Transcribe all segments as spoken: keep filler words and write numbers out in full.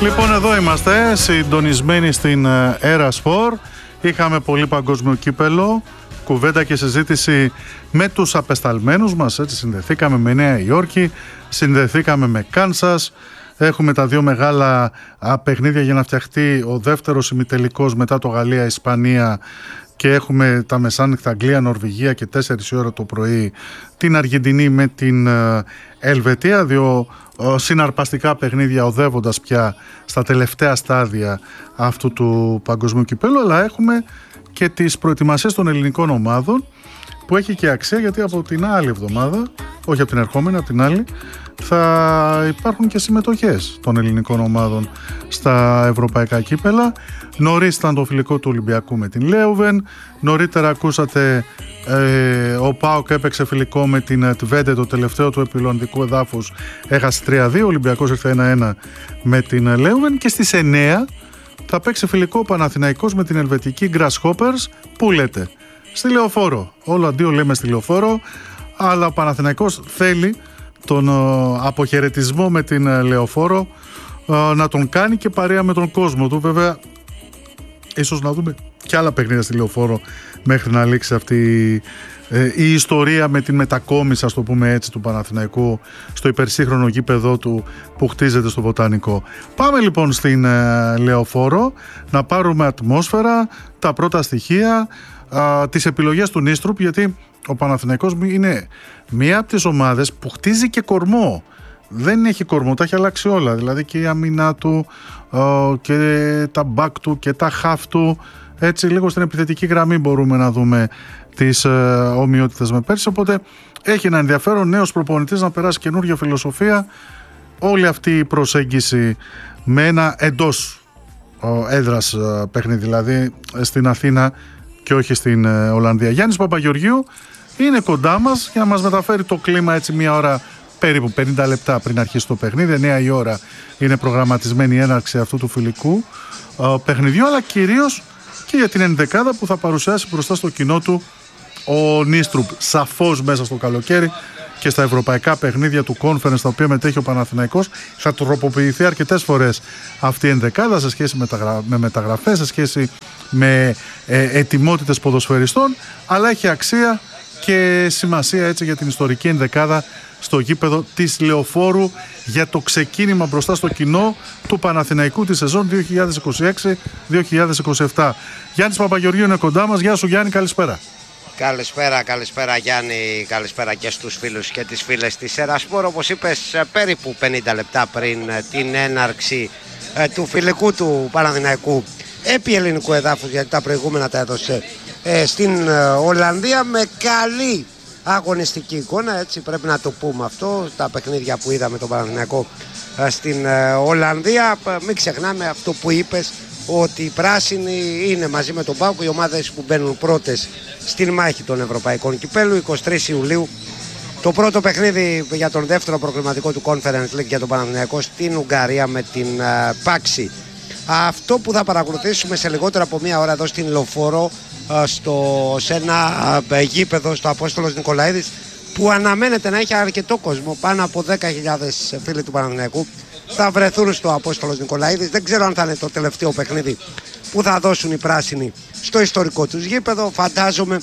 Λοιπόν, εδώ είμαστε συντονισμένοι στην Era Sport. Είχαμε πολύ παγκόσμιο κύπελο, κουβέντα και συζήτηση με τους απεσταλμένους μας. Έτσι, συνδεθήκαμε με Νέα Υόρκη, συνδεθήκαμε με Κάνσας. Έχουμε τα δύο μεγάλα παιχνίδια για να φτιαχτεί ο δεύτερος ημιτελικός μετά το Γαλλία-Ισπανία. Και έχουμε τα μεσάνυχτα Αγγλία-Νορβηγία και τέσσερις η ώρα το πρωί την Αργεντινή με την Ελβετία. Δύο συναρπαστικά παιχνίδια οδεύοντας πια στα τελευταία στάδια αυτού του παγκοσμίου κυπέλου. Αλλά έχουμε και τις προετοιμασίες των ελληνικών ομάδων, που έχει και αξία, γιατί από την άλλη εβδομάδα, όχι από την ερχόμενη, από την άλλη, θα υπάρχουν και συμμετοχές των ελληνικών ομάδων στα ευρωπαϊκά κύπελα. Νωρίς ήταν το φιλικό του Ολυμπιακού με την Λέουβεν. Νωρίτερα ακούσατε ε, ο ΠΑΟΚ έπαιξε φιλικό με την Τβέντε, το τελευταίο του επιλονδικού εδάφους. Έχασε τρία δύο, ο Ολυμπιακός ήρθε ένα ένα με την Λέουβεν. Και στις εννέα θα παίξει φιλικό ο Παναθηναϊκός με την ελβετική Grasshoppers. Πού λέτε? Στη Λεωφόρο. Όλο αντίο λέμε στη Λεωφόρο, αλλά ο Παναθηναϊκός θέλει τον uh, αποχαιρετισμό με την uh, Λεωφόρο uh, να τον κάνει και παρέα με τον κόσμο του. Βέβαια, ίσως να δούμε και άλλα παιχνίδια στη Λεωφόρο μέχρι να λήξει αυτή uh, η ιστορία με την μετακόμιση, ας το πούμε έτσι, του Παναθηναϊκού στο υπερσύγχρονο γήπεδο του που χτίζεται στο Βοτανικό. Πάμε λοιπόν στην uh, Λεωφόρο να πάρουμε ατμόσφαιρα, τα πρώτα στοιχεία, uh, τις επιλογές του Νίστρουπ, γιατί ο Παναθηναϊκός είναι μία από τις ομάδες που χτίζει και κορμό. Δεν έχει κορμό, τα έχει αλλάξει όλα. Δηλαδή και η αμυνά του και τα μπακ του και τα χαφ του. Έτσι λίγο στην επιθετική γραμμή μπορούμε να δούμε τις ομοιότητες με πέρσι. Οπότε έχει ένα ενδιαφέρον νέος προπονητής να περάσει καινούργια φιλοσοφία. Όλη αυτή η προσέγγιση με ένα εντός έδρας παιχνίδι, δηλαδή στην Αθήνα και όχι στην Ολλανδία. Γιάννης Παπαγεωργίου είναι κοντά μας για να μας μεταφέρει το κλίμα, έτσι μία ώρα περίπου, πενήντα λεπτά πριν αρχίσει το παιχνίδι. εννέα η ώρα είναι προγραμματισμένη η έναρξη αυτού του φιλικού uh, παιχνιδιού, αλλά κυρίως και για την ενδεκάδα που θα παρουσιάσει μπροστά στο κοινό του ο Νίστρουπ. Σαφώς μέσα στο καλοκαίρι και στα ευρωπαϊκά παιχνίδια του Conference, στα οποία μετέχει ο Παναθηναϊκός, θα τροποποιηθεί αρκετές φορές αυτή η ενδεκάδα σε σχέση με, τα, με μεταγραφές, σε σχέση με ε, ετοιμότητες ποδοσφαιριστών, αλλά έχει αξία και σημασία έτσι για την ιστορική ενδεκάδα στο γήπεδο της Λεωφόρου για το ξεκίνημα μπροστά στο κοινό του Παναθηναϊκού τη σεζόν δύο χιλιάδες είκοσι έξι δύο χιλιάδες είκοσι επτά. Γιάννης Παπαγεωργίου είναι κοντά μας. Γεια σου Γιάννη, καλησπέρα. Καλησπέρα, καλησπέρα Γιάννη, καλησπέρα και στους φίλους και τις φίλες της Era Sport. Όπως είπες, περίπου πενήντα λεπτά πριν την έναρξη ε, του φιλικού του Παναθηναϊκού επί ελληνικού εδάφους, γιατί τα προηγούμενα τα έδωσε ε, στην ε, Ολλανδία με καλή αγωνιστική εικόνα, έτσι πρέπει να το πούμε αυτό. Τα παιχνίδια που είδαμε τον Παναθηναϊκό ε, στην ε, Ολλανδία, μην ξεχνάμε αυτό που είπες, ότι οι πράσινοι είναι μαζί με τον ΠΑΟΚ οι ομάδες που μπαίνουν πρώτες στην μάχη των Ευρωπαϊκών Κυπέλου. εικοστή τρίτη Ιουλίου το πρώτο παιχνίδι για τον δεύτερο προκριματικό του Conference League για τον Παναθηναϊκό στην Ουγγαρία με την uh, Πάξη. Αυτό που θα παρακολουθήσουμε σε λιγότερο από μία ώρα εδώ στην Λεωφόρο, uh, στο, σε ένα uh, γήπεδο στο Απόστολος Νικολαίδης, που αναμένεται να έχει αρκετό κόσμο, πάνω από δέκα χιλιάδες φίλοι του Παναθηναϊκού θα βρεθούν στο Απόστολος Νικολαίδης. Δεν ξέρω αν θα είναι το τελευταίο παιχνίδι που θα δώσουν οι πράσινοι στο ιστορικό τους γήπεδο. Φαντάζομαι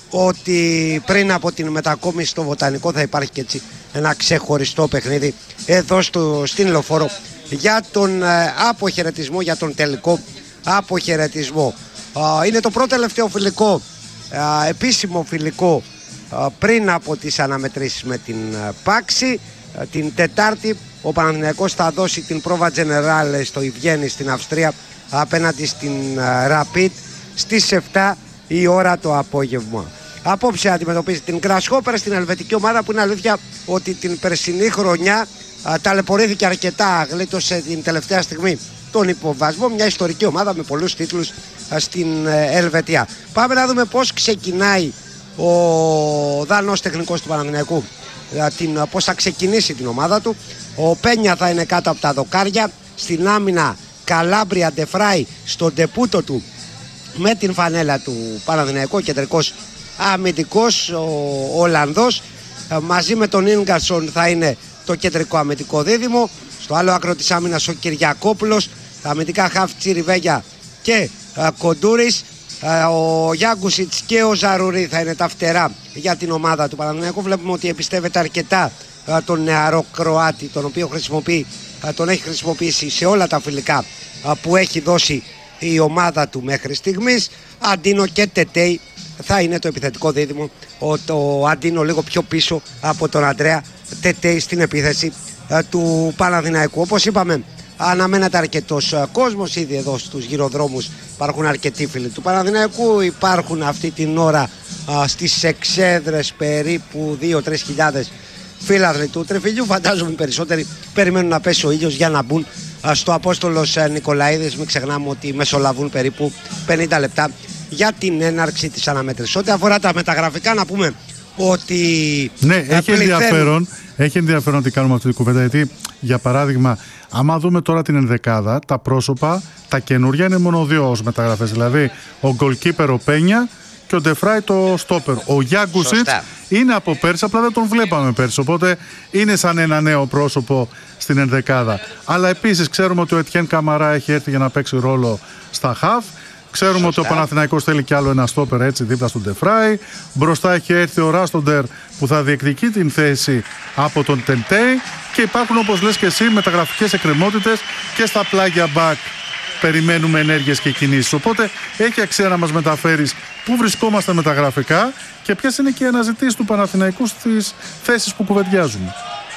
ότι πριν από την μετακόμιση στο Βοτανικό θα υπάρχει και έτσι ένα ξεχωριστό παιχνίδι εδώ στο, στην Λεωφόρο για τον ε, αποχαιρετισμό, για τον τελικό αποχαιρετισμό. Ε, είναι το πρώτο τελευταίο φιλικό, ε, επίσημο φιλικό ε, πριν από τις αναμετρήσεις με την ε, Πάξη. Ε, την Τετάρτη ο Παναθηναϊκός θα δώσει την πρόβα Generale στο Βιέννη στην Αυστρία απέναντι στην uh, Rapid στις επτά η ώρα το απόγευμα. Απόψε αντιμετωπίζει την Grasshopper, στην ελβετική ομάδα που είναι αλήθεια ότι την περσινή χρονιά uh, ταλαιπωρήθηκε αρκετά, γλίτωσε την τελευταία στιγμή τον υποβασμό, μια ιστορική ομάδα με πολλούς τίτλους uh, στην uh, Ελβετία. Πάμε να δούμε πώς ξεκινάει ο Δανός τεχνικός του Παναθηναϊκού, uh, την, uh, πώς θα ξεκινήσει την ομάδα του. Ο Πένια θα είναι κάτω από τα δοκάρια, στην άμυνα Καλάμπρια Ντεφράι στον τεπούτο του με την φανέλα του Παναθηναϊκού, κεντρικός αμυντικός ο Ολλανδός, μαζί με τον Ίνγκαρσον θα είναι το κεντρικό αμυντικό δίδυμο. Στο άλλο άκρο της άμυνας ο Κυριακόπουλος. Τα αμυντικά χαφ Τσιριβέγια και α, Κοντούρης. Α, ο Γιάγκουσιτς και ο Ζαρουρί θα είναι τα φτερά για την ομάδα του Παναθηναϊκού. Βλέπουμε ότι εμπιστεύεται αρκετά α, τον νεαρό Κροάτη, τον οποίο χρησιμοποιεί, α, τον έχει χρησιμοποιήσει σε όλα τα φιλικά α, που έχει δώσει η ομάδα του μέχρι στιγμής. Αντίνο και Τετέι θα είναι το επιθετικό δίδυμο. Ο, το Αντίνο λίγο πιο πίσω από τον Αντρέα, Τετέι στην επίθεση α, του Παναθηναϊκού. Όπως είπαμε, αναμένεται αρκετός κόσμος ήδη εδώ στους γυροδρόμους. Υπάρχουν αρκετοί φίλοι του Παναθηναϊκού. Υπάρχουν αυτή την ώρα α, στις εξέδρες περίπου δύο με τρεις χιλιάδες φίλαθλοι του Τριφυλιού. Φαντάζομαι οι περισσότεροι περιμένουν να πέσει ο ήλιος για να μπουν α, στο Απόστολος Νικολαίδης. Μην ξεχνάμε ότι μεσολαβούν περίπου πενήντα λεπτά για την έναρξη της αναμέτρησης. Ό,τι αφορά τα μεταγραφικά, να πούμε ότι ναι, έχει ενδιαφέρον, έχει ενδιαφέρον ότι κάνουμε αυτή την κουβέντα, γιατί για παράδειγμα, άμα δούμε τώρα την ενδεκάδα, τα πρόσωπα, τα καινούρια είναι μόνο δύο ως μεταγραφές. Δηλαδή, ο goalkeeper ο Πένια και ο Ντεφράι το στόπερ. Ο Γιάγκουσιτς είναι από πέρσι, απλά δεν τον βλέπαμε πέρσι. Οπότε είναι σαν ένα νέο πρόσωπο στην ενδεκάδα. Αλλά επίσης ξέρουμε ότι ο Ετιέν Καμαρά έχει έρθει για να παίξει ρόλο στα χαφ. Ξέρουμε Σωστά. ότι ο Παναθηναϊκός θέλει κι άλλο ένα στόπερ έτσι δίπλα στον Ντεφράι. Μπροστά έχει έρθει ο Ράστοντερ που θα διεκδικεί την θέση από τον Τεντέι. Και υπάρχουν, όπως λες και εσύ, μεταγραφικές εκκρεμότητες και στα πλάγια back. Περιμένουμε ενέργειες και κινήσεις. Οπότε έχει αξία να μας μεταφέρεις πού βρισκόμαστε μεταγραφικά και ποιες είναι και οι αναζητήσεις του Παναθηναϊκού στις θέσεις που κουβεντιάζουμε.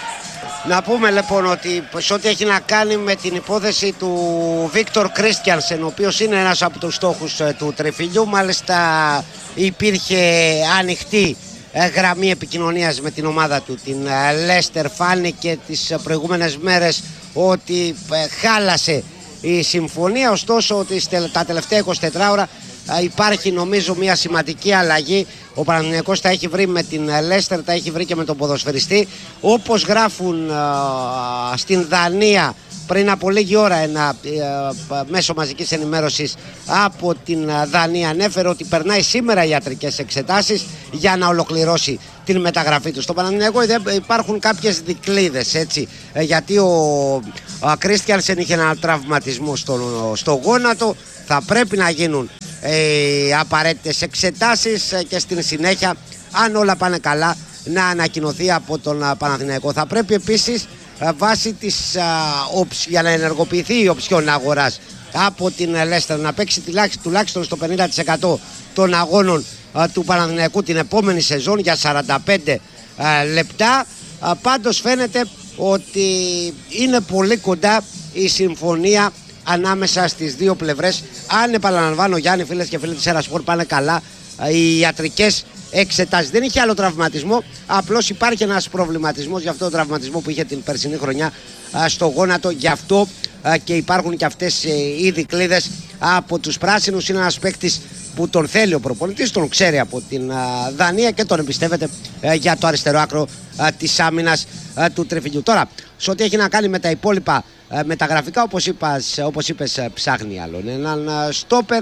Να πούμε λοιπόν ότι σε ό,τι έχει να κάνει με την υπόθεση του Βίκτορ Κρίστιανσεν, ο οποίος είναι ένας από τους στόχους ε, του Τριφυλιού, μάλιστα υπήρχε ανοιχτή ε, γραμμή επικοινωνίας με την ομάδα του, την Λέστερ. Φάνηκε τις προηγούμενες μέρες ότι ε, χάλασε η συμφωνία, ωστόσο ότι τα τελευταία είκοσι τέσσερις ώρα ε, υπάρχει νομίζω μια σημαντική αλλαγή. Ο Παναθηναϊκός τα έχει βρει με την Λέστερ, τα έχει βρει και με τον ποδοσφαιριστή. Όπως γράφουν α, στην Δανία πριν από λίγη ώρα ένα α, μέσο μαζικής ενημέρωσης από την Δανία ανέφερε ότι περνάει σήμερα ιατρικές εξετάσεις για να ολοκληρώσει την μεταγραφή του. Στο Παναθηναϊκό υπάρχουν κάποιες δικλείδες, έτσι, γιατί ο Κρίστιανσεν είχε ένα τραυματισμό στο, στο γόνατο. Θα πρέπει να γίνουν Ε, απαραίτητες εξετάσεις και στην συνέχεια, αν όλα πάνε καλά, να ανακοινωθεί από τον Παναθηναϊκό. Θα πρέπει επίσης βάσει της, α, οψ, για να ενεργοποιηθεί η οψιόν αγοράς από την Λέστερ να παίξει τουλάχιστον στο πενήντα τοις εκατό των αγώνων α, του Παναθηναϊκού την επόμενη σεζόν για σαράντα πέντε α, λεπτά. Α, πάντως φαίνεται ότι είναι πολύ κοντά η συμφωνία ανάμεσα στις δύο πλευρές. Αν, επαναλαμβάνω, Γιάννη, φίλες και φίλοι της Ερασπορ, πάνε καλά οι ιατρικές εξετάσεις. Δεν είχε άλλο τραυματισμό, απλώς υπάρχει ένας προβληματισμός για αυτό το τραυματισμό που είχε την περσινή χρονιά στο γόνατο. Γι' αυτό και υπάρχουν και αυτές οι δικλείδες από τους πράσινους. Είναι ένας παίκτης που τον θέλει ο προπονητής, τον ξέρει από την Δανία και τον εμπιστεύεται για το αριστερό άκρο της άμυνας του Τριφυλιού. Τώρα, σε ό,τι έχει να κάνει με τα υπόλοιπα μεταγραφικά, όπως, είπας, όπως είπες, ψάχνει άλλον έναν στόπερ.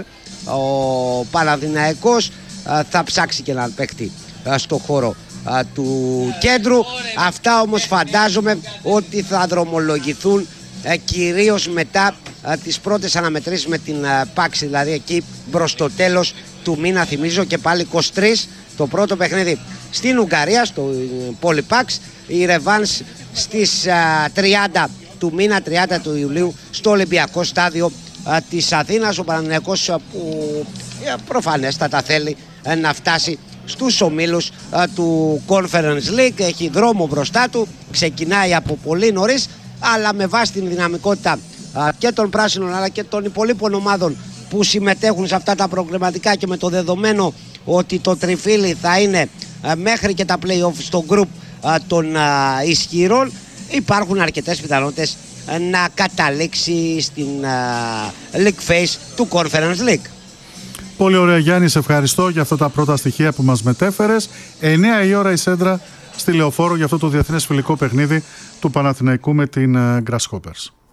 Ο Παναθηναϊκός θα ψάξει και έναν παίκτη στο χώρο του κέντρου. Αυτά όμως φαντάζομαι ότι θα δρομολογηθούν κυρίως μετά τις πρώτες αναμετρήσεις με την Πάξη, δηλαδή εκεί προς το τέλος του μήνα. Θυμίζω και πάλι είκοσι τρεις το πρώτο παιχνίδι στην Ουγγαρία, στο πόλη Πάξ, η ρεβάνς στις τριάντα του μήνα, τριάντα του Ιουλίου, στο Ολυμπιακό Στάδιο α, της Αθήνας. Ο Παναθηναϊκός που προφανέστατα θέλει α, να φτάσει στους ομίλους α, του Conference League. Έχει δρόμο μπροστά του, ξεκινάει από πολύ νωρίς, αλλά με βάση την δυναμικότητα α, και των πράσινων αλλά και των υπολείπων ομάδων που συμμετέχουν σε αυτά τα προγραμματικά και με το δεδομένο ότι το τριφύλι θα είναι α, μέχρι και τα play-off στο group α, των α, ισχυρών, υπάρχουν αρκετές πιθανότητες να καταλήξει στην uh, League Phase του Conference League. Πολύ ωραία, Γιάννη, σε ευχαριστώ για αυτά τα πρώτα στοιχεία που μας μετέφερες. εννιά η ώρα η Σέντρα στη Λεωφόρο για αυτό το διεθνές φιλικό παιχνίδι του Παναθηναϊκού με την uh, Grasshoppers.